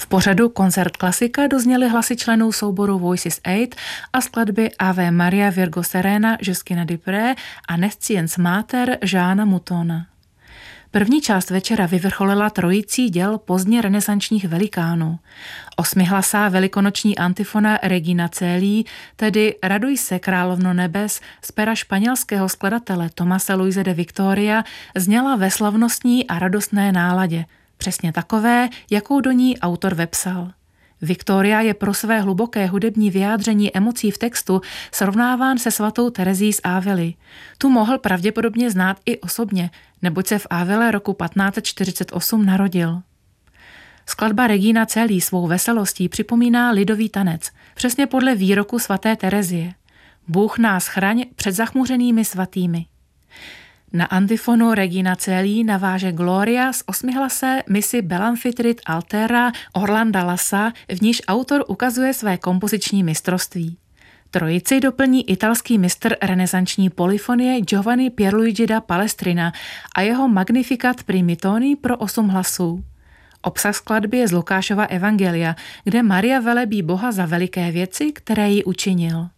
pořadu Koncert klasika dozněly hlasy členů souboru Voices 8 a skladby Ave Maria Virgo Serena Justina Dupré a Nescience Mater Jeana Moutona. První část večera vyvrcholila trojicí děl pozdně renesančních velikánů. Osmihlasá velikonoční antifona Regina Coeli, tedy Raduj se, královno nebes, z pera španělského skladatele Tomase Luise de Victoria, zněla ve slavnostní a radostné náladě, přesně takové, jakou do ní autor vepsal. Victoria je pro své hluboké hudební vyjádření emocí v textu srovnáván se svatou Terezí z Avily. Tu mohl pravděpodobně znát i osobně, neboť se v Avile roku 1548 narodil. Skladba Regina Coeli svou veselostí připomíná lidový tanec, přesně podle výroku svaté Terezie. Bůh nás chraň před zachmuřenými svatými. Na antifonu Regina Coeli naváže Gloria z osmihlasé misi Belamfitrit Altera Orlanda Lassa, v níž autor ukazuje své kompoziční mistrovství. Trojici doplní italský mistr renesanční polyfonie Giovanni Pierluigi da Palestrina a jeho Magnificat Primitoni pro 8 hlasů. Obsah skladby je z Lukášova evangelia, kde Maria velebí Boha za veliké věci, které jí učinil.